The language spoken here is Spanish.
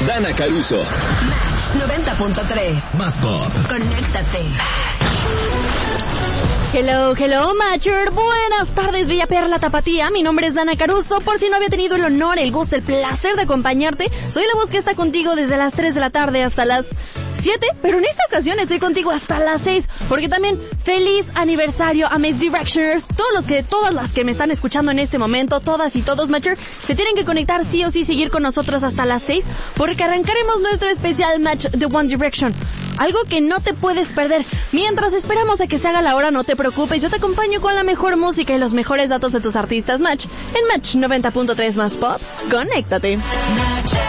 Dana Caruso. Match 90.3. Más pop. Conéctate. Hello, Matcher. Buenas tardes, Bella Perla Tapatía. Mi nombre es Dana Caruso. Por si no había tenido el honor, el gusto, el placer de acompañarte, soy la voz que está contigo desde las 3 de la tarde hasta las 7, pero en esta ocasión estoy contigo hasta las 6, porque también feliz aniversario a mis Directioners. Todas las que me están escuchando en este momento, todas y todos, Matcher, se tienen que conectar sí o sí, seguir con nosotros hasta las 6, porque arrancaremos nuestro especial Match de One Direction. Algo que no te puedes perder. Mientras esperamos a que se haga la hora, no te preocupes, yo te acompaño con la mejor música y los mejores datos de tus artistas Match en Match 90.3 más pop. Conéctate.